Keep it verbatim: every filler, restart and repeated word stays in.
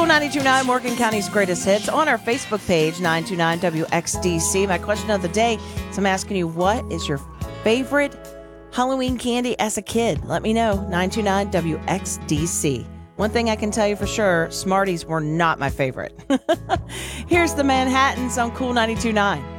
Cool ninety-two point nine, Morgan County's greatest hits on our Facebook page, nine two nine W X D C. My question of the day is I'm asking you, what is your favorite Halloween candy as a kid? Let me know, nine two nine W X D C. One thing I can tell you for sure, Smarties were not my favorite. Here's the Manhattans on Cool ninety-two point nine.